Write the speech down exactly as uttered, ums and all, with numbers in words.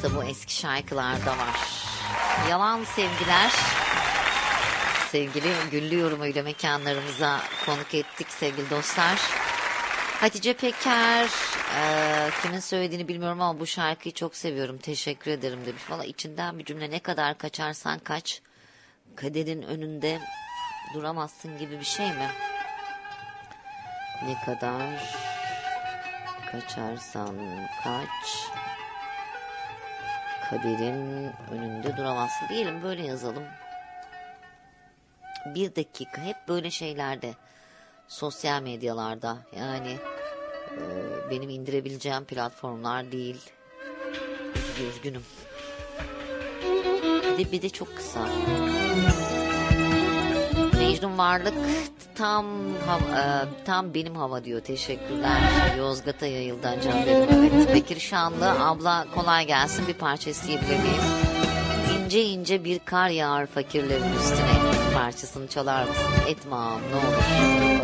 varsa bu eski şarkılarda var. Yalan sevgiler. Sevgili Güllü yorumuyla mekanlarımıza konuk ettik sevgili dostlar. Hatice Peker, e, kimin söylediğini bilmiyorum ama bu şarkıyı çok seviyorum. Teşekkür ederim demiş. Valla içinden bir cümle, ne kadar kaçarsan kaç, kaderin önünde duramazsın gibi bir şey mi? Ne kadar kaçarsan kaç, kaderin önünde duramazsın diyelim, böyle yazalım. Bir dakika, hep böyle şeylerde, sosyal medyalarda, yani e, benim indirebileceğim platformlar değil. Üzgünüm. Bir de, bir de çok kısa. Mecnun Varlık tam hava, e, tam benim hava diyor. Teşekkürler. Yozgat'a yayıldı can dedim. Evet. Bekir Şanlı abla kolay gelsin, bir parça isteyebilir miyim? İnce ince bir kar yağar fakirlerin üstüne parçasını çalar mısın? Etmem ne olur.